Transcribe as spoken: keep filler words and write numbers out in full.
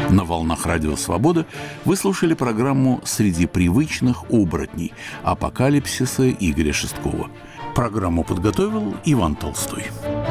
На волнах Радио Свобода вы слушали программу «Среди привычных оборотней. Апокалипсиса» Игоря Шесткова. Программу подготовил Иван Толстой.